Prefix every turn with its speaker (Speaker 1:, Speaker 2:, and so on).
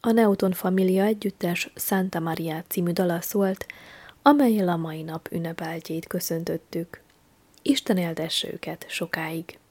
Speaker 1: A Newton Família együttes Santa Maria című dala szólt, amellyel a mai nap ünnepeltjét köszöntöttük. Isten éltesse őket sokáig!